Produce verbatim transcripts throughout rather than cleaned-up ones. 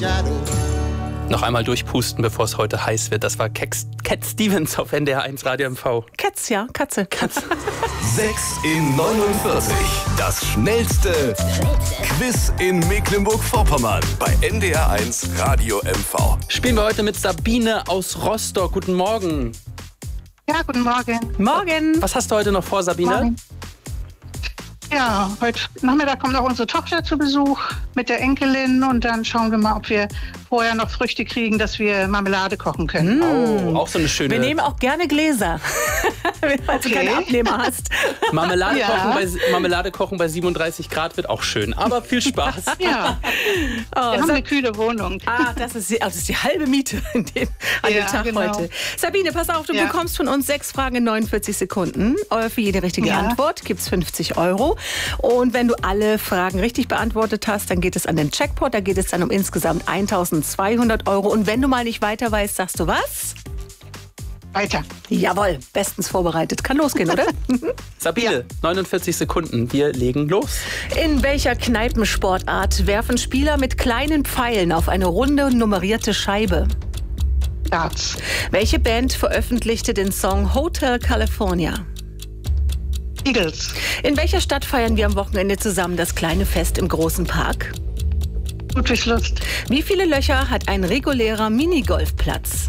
Noch einmal durchpusten, bevor es heute heiß wird. Das war Cat Stevens auf N D R eins Radio M V. Cats, ja, Katze. Katze. sechs in neunundvierzig. Das schnellste Quiz in Mecklenburg-Vorpommern bei N D R eins Radio M V. Spielen wir heute mit Sabine aus Rostock. Guten Morgen. Ja, guten Morgen. Morgen. Was hast du heute noch vor, Sabine? Morgen. Ja, heute Nachmittag kommt auch unsere Tochter zu Besuch mit der Enkelin und dann schauen wir mal, ob wir vorher noch Früchte kriegen, dass wir Marmelade kochen können. Oh, auch so eine schöne... Wir nehmen auch gerne Gläser, falls Okay. du keine Abnehmer hast. Marmelade, Ja. kochen bei, Marmelade kochen bei siebenunddreißig Grad wird auch schön, aber viel Spaß. Ja, Oh, wir haben Sa- eine kühle Wohnung. Ah, das ist, die, oh, das ist die halbe Miete in dem, an Ja, dem Tag genau. heute. Sabine, pass auf, du Ja. bekommst von uns sechs Fragen in neunundvierzig Sekunden. Äh, Für jede richtige Ja. Antwort gibt es fünfzig Euro. Und wenn du alle Fragen richtig beantwortet hast, dann geht es an den Jackpot. Da geht es dann um insgesamt eintausendzweihundert Euro. Und wenn du mal nicht weiter weißt, sagst du was? Weiter. Jawohl, bestens vorbereitet. Kann losgehen, oder? Sabine, neunundvierzig Sekunden, wir legen los. In welcher Kneipensportart werfen Spieler mit kleinen Pfeilen auf eine runde nummerierte Scheibe? Darts. Welche Band veröffentlichte den Song Hotel California? Eagles. In welcher Stadt feiern wir am Wochenende zusammen das kleine Fest im großen Park? Ludwigslust. Wie viele Löcher hat ein regulärer Minigolfplatz?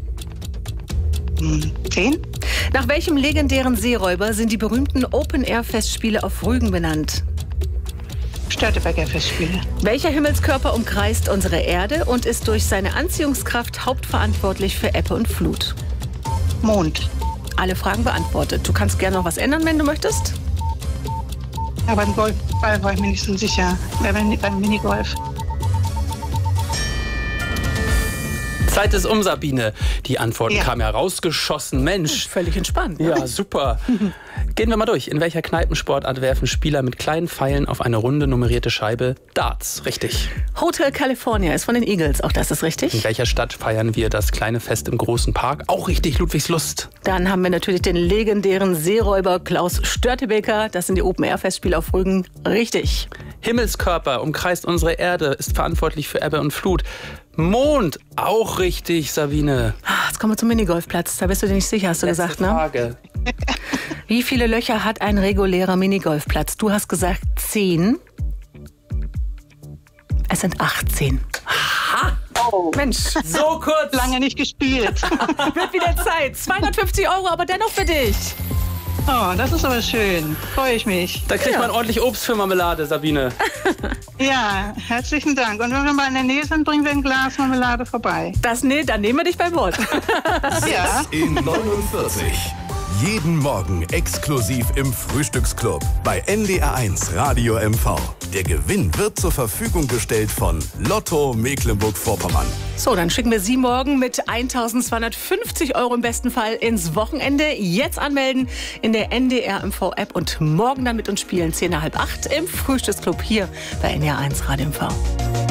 Hm, Zehn. Nach welchem legendären Seeräuber sind die berühmten Open-Air-Festspiele auf Rügen benannt? Störtebeker Festspiele. Welcher Himmelskörper umkreist unsere Erde und ist durch seine Anziehungskraft hauptverantwortlich für Ebbe und Flut? Mond. Alle Fragen beantwortet. Du kannst gerne noch was ändern, wenn du möchtest. Ja, beim Golfball war ich mir nicht so sicher. Ja, beim, beim Minigolf. Zeit ist um, Sabine. Die Antworten Ja. kamen ja rausgeschossen. Mensch. Völlig entspannt. Ja, super. Gehen wir mal durch. In welcher Kneipensportart werfen Spieler mit kleinen Pfeilen auf eine runde nummerierte Scheibe? Darts, richtig. Hotel California ist von den Eagles. Auch das ist In richtig. welcher Stadt feiern wir das kleine Fest im großen Park? Auch richtig, Ludwigslust. Dann haben wir natürlich den legendären Seeräuber Klaus Störtebeker. Das sind die Open-Air-Festspiele auf Rügen. Richtig. Himmelskörper umkreist unsere Erde, ist verantwortlich für Ebbe und Flut. Mond, auch richtig, Sabine. Ah, Jetzt kommen wir zum Minigolfplatz. Da bist du dir nicht sicher, hast du gesagt, ne? Frage. Wie viele Löcher hat ein regulärer Minigolfplatz? Du hast gesagt zehn. Es sind achtzehn. Ha! Oh. Mensch, So kurz. Lange nicht gespielt. wird wieder Zeit. zweihundertfünfzig Euro, aber dennoch für dich. Oh, das ist aber schön. Freue ich mich. Da kriegt Ja. man ordentlich Obst für Marmelade, Sabine. Ja, herzlichen Dank. Und wenn wir mal in der Nähe sind, bringen wir ein Glas Marmelade vorbei. Das, nee, dann nehmen wir dich beim Wort. Ja. In neunundvierzig. Jeden Morgen exklusiv im Frühstücksclub bei N D R eins Radio M V. Der Gewinn wird zur Verfügung gestellt von Lotto Mecklenburg-Vorpommern. So, dann schicken wir Sie morgen mit eintausendzweihundertfünfzig Euro im besten Fall ins Wochenende. Jetzt anmelden in der N D R M V-App und morgen dann mit uns spielen. zehn nach halb acht im Frühstücksclub hier bei N D R eins Radio M V.